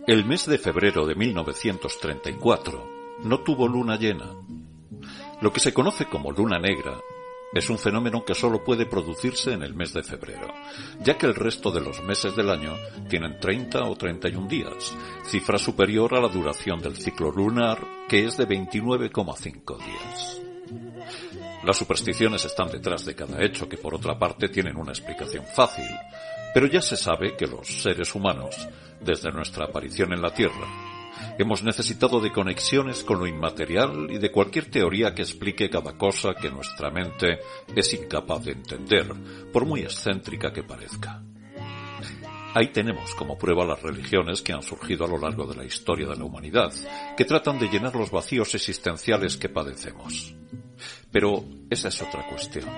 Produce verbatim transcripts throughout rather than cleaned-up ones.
El mes de febrero de mil novecientos treinta y cuatro no tuvo luna llena. Lo que se conoce como luna negra es un fenómeno que solo puede producirse en el mes de febrero, ya que el resto de los meses del año tienen treinta o treinta y un días, cifra superior a la duración del ciclo lunar, que es de veintinueve coma cinco días. Las supersticiones están detrás de cada hecho que, por otra parte, tienen una explicación fácil, pero ya se sabe que los seres humanos, desde nuestra aparición en la Tierra, hemos necesitado de conexiones con lo inmaterial y de cualquier teoría que explique cada cosa que nuestra mente es incapaz de entender, por muy excéntrica que parezca. Ahí tenemos como prueba las religiones que han surgido a lo largo de la historia de la humanidad, que tratan de llenar los vacíos existenciales que padecemos. Pero esa es otra cuestión.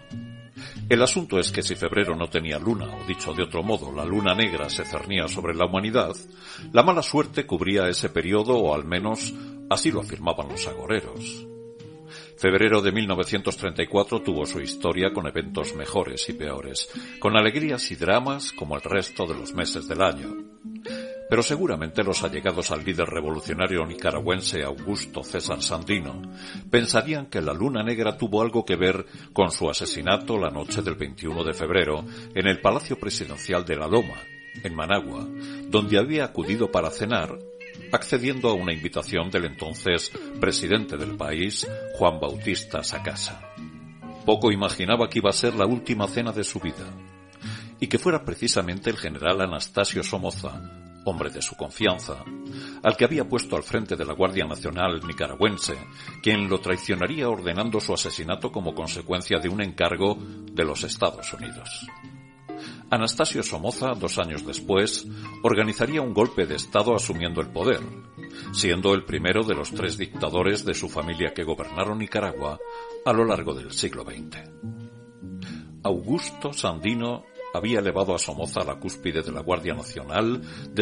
El asunto es que si febrero no tenía luna, o dicho de otro modo, la luna negra se cernía sobre la humanidad, la mala suerte cubría ese periodo, o al menos así lo afirmaban los agoreros. Febrero de mil novecientos treinta y cuatro tuvo su historia con eventos mejores y peores, con alegrías y dramas como el resto de los meses del año. Pero seguramente los allegados al líder revolucionario nicaragüense Augusto César Sandino pensarían que la luna negra tuvo algo que ver con su asesinato la noche del veintiuno de febrero en el Palacio Presidencial de La Loma, en Managua, donde había acudido para cenar, accediendo a una invitación del entonces presidente del país, Juan Bautista Sacasa. Poco imaginaba que iba a ser la última cena de su vida, y que fuera precisamente el general Anastasio Somoza, hombre de su confianza, al que había puesto al frente de la Guardia Nacional nicaragüense, quien lo traicionaría ordenando su asesinato como consecuencia de un encargo de los Estados Unidos. Anastasio Somoza, dos años después, organizaría un golpe de Estado asumiendo el poder, siendo el primero de los tres dictadores de su familia que gobernaron Nicaragua a lo largo del siglo veinte. Augusto Sandino había elevado a Somoza a la cúspide de la Guardia Nacional